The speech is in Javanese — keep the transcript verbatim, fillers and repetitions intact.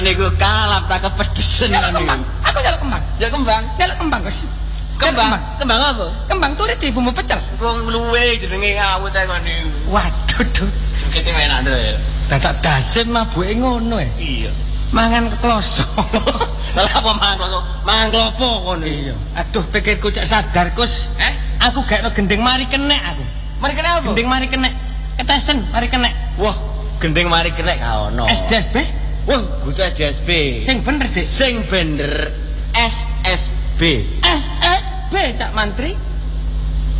niku kalap tak kepedesen niku. Aku nyeluk kembang. Ya kembang. Nyeluk kembang, Gus. Kembang. Kembang apa? Kembang turit di bumbu pecel. Wong luwe jenenge ngawut ae kon niku. Waduh, duh. Sengkete enak to ya. Dadak dasim mabuke ngono e. Iya. Mangan kloso. Lah apa mangan kloso? Mangan klopo kon iya. Aduh, pikirku cek sadar, Gus. Eh? Aku gak no gending mari kenek aku. Mari kenek apa? Gending mari kenek. Ketesen mari kenek. Wah, gending mari kenek gak ono. S D S B? Wah, kudu S D S B. Sing bener, Dik. Sing bener S S B. S S B Cak Mantri.